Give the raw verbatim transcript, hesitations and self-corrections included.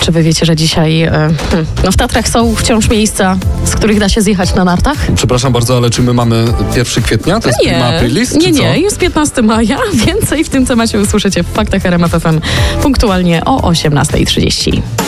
czy wy wiecie, że dzisiaj e, hmm, no w Tatrach są wciąż miejsca, z których da się zjechać na nartach? Przepraszam bardzo, ale czy my mamy pierwszego kwietnia? To jest nie, prima aprilis? nie, czy co? nie, jest piętnastego maja. Więcej w tym temacie usłyszycie w Faktach R M F F M punktualnie o osiemnasta trzydzieści.